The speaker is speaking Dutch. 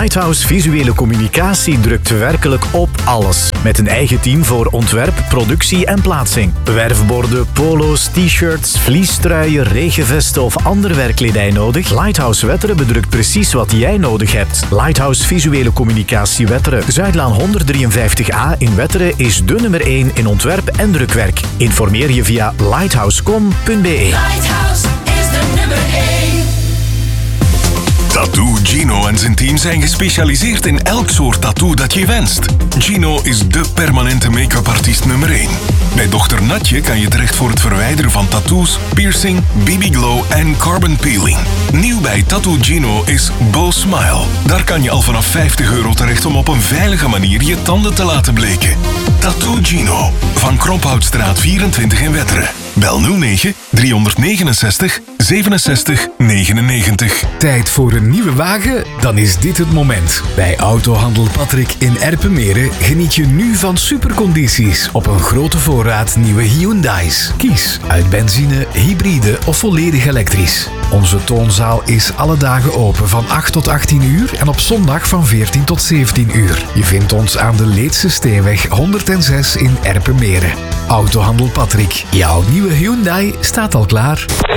Lighthouse Visuele Communicatie drukt werkelijk op alles. Met een eigen team voor ontwerp, productie en plaatsing. Werfborden, polo's, t-shirts, vliestruien, regenvesten of andere werkkledij nodig? Lighthouse Wetteren bedrukt precies wat jij nodig hebt. Lighthouse Visuele Communicatie Wetteren. Zuidlaan 153A in Wetteren is de nummer 1 in ontwerp en drukwerk. Informeer je via lighthousecom.be. Lighthouse is de nummer 1. Tattoo Gino en zijn team zijn gespecialiseerd in elk soort tattoo dat je wenst. Gino is de permanente make-up artiest nummer 1. Bij dochter Natje kan je terecht voor het verwijderen van tattoos, piercing, BB-glow en carbon peeling. Nieuw bij Tattoo Gino is Beau Smile. Daar kan je al vanaf €50 terecht om op een veilige manier je tanden te laten bleken. Tattoo Gino, van Krophoutstraat 24 in Wetteren. Bel 09 369 67 99. Tijd voor een nieuwe wagen? Dan is dit het moment. Bij Autohandel Patrick in Erpenmeren geniet je nu van supercondities op een grote voorraad nieuwe Hyundai's. Kies uit benzine, hybride of volledig elektrisch. Onze toonzaal is alle dagen open van 8 tot 18 uur en op zondag van 14 tot 17 uur. Je vindt ons aan de Leedse Steenweg 106 in Erpenmeren. Autohandel Patrick. Jouw nieuwe Hyundai staat al klaar.